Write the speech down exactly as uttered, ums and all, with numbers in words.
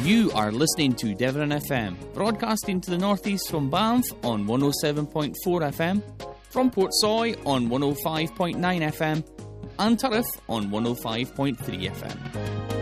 You are listening to Devon F M, broadcasting to the northeast from Banff on one oh seven point four F M, from Portsoy on one oh five point nine F M, and Turriff on one oh five point three F M.